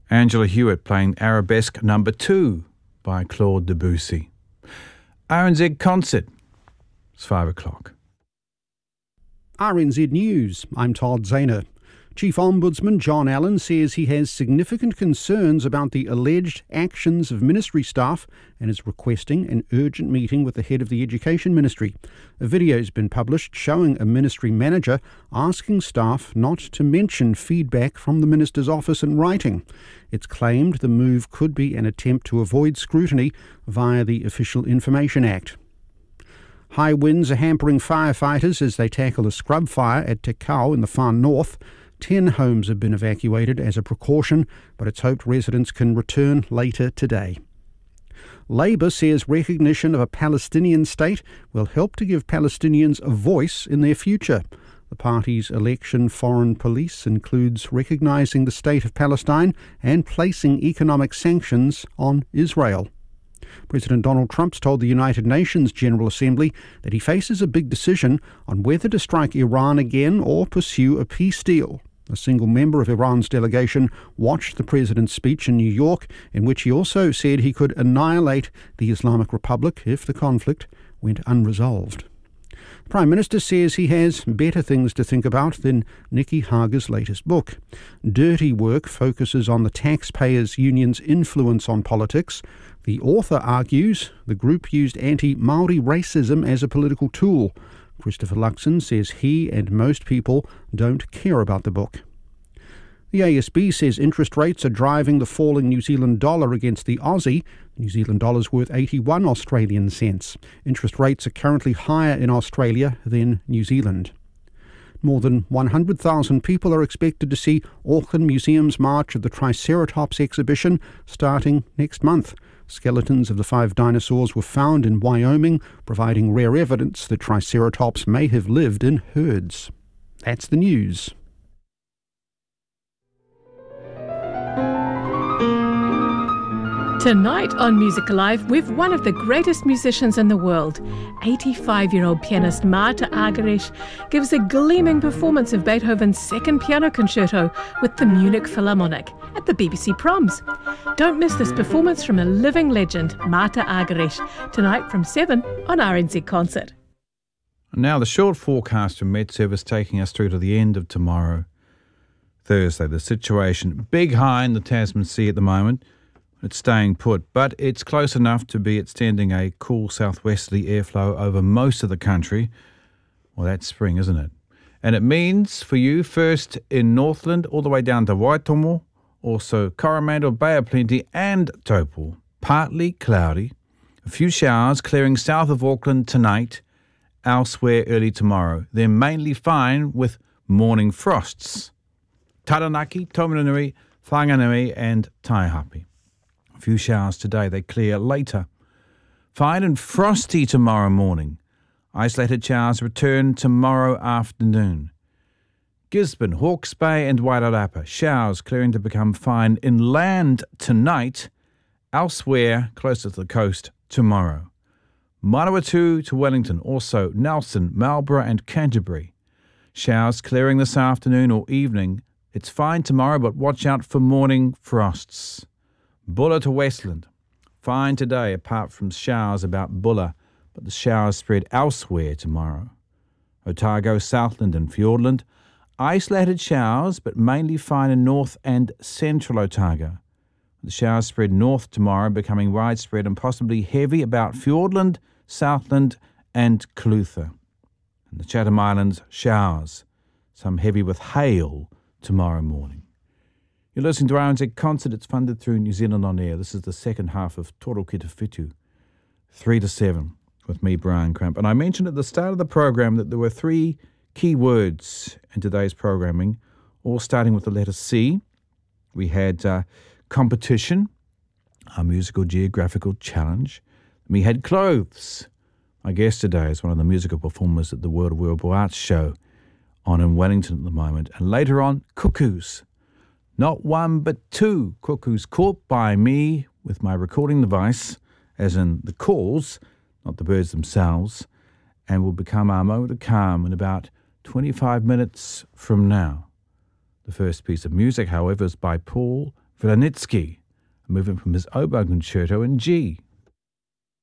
Angela Hewitt playing Arabesque No. 2 by Claude Debussy. RNZ Concert. It's 5 o'clock. RNZ News, I'm Todd Zahner. Chief Ombudsman John Allen says he has significant concerns about the alleged actions of ministry staff and is requesting an urgent meeting with the head of the Education Ministry. A video has been published showing a ministry manager asking staff not to mention feedback from the minister's office in writing. It's claimed the move could be an attempt to avoid scrutiny via the Official Information Act. High winds are hampering firefighters as they tackle a scrub fire at Te Kau in the far north. 10 homes have been evacuated as a precaution, but it's hoped residents can return later today. Labour says recognition of a Palestinian state will help to give Palestinians a voice in their future. The party's election foreign police includes recognising the state of Palestine and placing economic sanctions on Israel. President Donald Trump's told the United Nations General Assembly that he faces a big decision on whether to strike Iran again or pursue a peace deal. A single member of Iran's delegation watched the president's speech in New York, in which he also said he could annihilate the Islamic Republic if the conflict went unresolved. The Prime Minister says he has better things to think about than Nikki Hager's latest book. Dirty Work focuses on the taxpayers' union's influence on politics. The author argues the group used anti-Māori racism as a political tool. Christopher Luxon says he and most people don't care about the book. The ASB says interest rates are driving the falling New Zealand dollar against the Aussie. The New Zealand dollar is worth 81 Australian cents. Interest rates are currently higher in Australia than New Zealand. More than 100,000 people are expected to see Auckland Museum's March of the Triceratops exhibition starting next month. Skeletons of the 5 dinosaurs were found in Wyoming, providing rare evidence that Triceratops may have lived in herds. That's the news. Tonight on Music Alive, we've one of the greatest musicians in the world. 85-year-old pianist Marta Argerich gives a gleaming performance of Beethoven's Second Piano Concerto with the Munich Philharmonic at the BBC Proms. Don't miss this performance from a living legend, Marta Argerich, tonight from 7 on RNZ Concert. Now the short forecast from Met Service taking us through to the end of tomorrow, Thursday. The situation, big high in the Tasman Sea at the moment. It's staying put, but it's close enough to be extending a cool southwesterly airflow over most of the country. Well, that's spring, isn't it? And it means for you, first in Northland, all the way down to Waitomo, also Coromandel, Bay of Plenty and Taupo. Partly cloudy, a few showers clearing south of Auckland tonight, elsewhere early tomorrow. They're mainly fine with morning frosts. Taranaki, Tominui, Whanganui and Taihape. A few showers today, they clear later. Fine and frosty tomorrow morning. Isolated showers return tomorrow afternoon. Gisborne, Hawke's Bay and Wairarapa. Showers clearing to become fine inland tonight. Elsewhere, closer to the coast, tomorrow. Manawatu to Wellington, also Nelson, Marlborough and Canterbury. Showers clearing this afternoon or evening. It's fine tomorrow, but watch out for morning frosts. Bulla to Westland. Fine today, apart from showers about Bulla, but the showers spread elsewhere tomorrow. Otago, Southland and Fiordland. Isolated showers, but mainly fine in north and central Otago. The showers spread north tomorrow, becoming widespread and possibly heavy about Fiordland, Southland and Clutha. In the Chatham Islands, showers, some heavy with hail tomorrow morning. You're listening to RNZ Concert. It's funded through New Zealand On Air. This is the second half of Toro Ki Te Whitu, 3 to 7, with me, Brian Cramp. And I mentioned at the start of the program that there were 3 key words in today's programming, all starting with the letter C. We had competition, our musical geographical challenge. We had clothes. My guest today is one of the musical performers at the World of Wearable Arts show on in Wellington at the moment. And later on, cuckoos. Not 1 but 2 cuckoos caught by me with my recording device, as in the calls, not the birds themselves, and will become our moment of calm in about 25 minutes from now. The first piece of music, however, is by Paul Wilamowski, a movement from his oboe concerto in G.